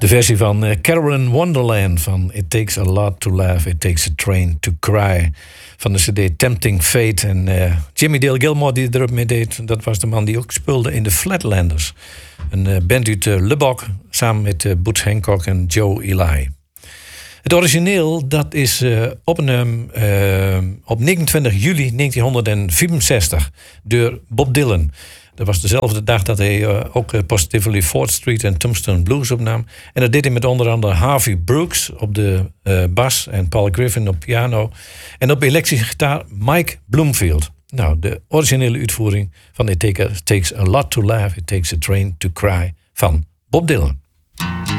De versie van Carolyn Wonderland van It Takes a Lot to Laugh, It Takes a Train to Cry. Van de cd Tempting Fate. En Jimmy Dale Gilmore die erop mee deed, dat was de man die ook speelde in de Flatlanders. Een band uit Lubbock, samen met Boots Hancock en Joe Ely. Het origineel dat is opgenomen op 29 juli 1965 door Bob Dylan. Dat was dezelfde dag dat hij ook Positively 4th Street en Tombstone Blues opnam. En dat deed hij met onder andere Harvey Brooks op de bas en Paul Griffin op piano. En op elektrische gitaar Mike Bloomfield. Nou, de originele uitvoering van It Takes a Lot to Laugh, It Takes a Train to Cry van Bob Dylan.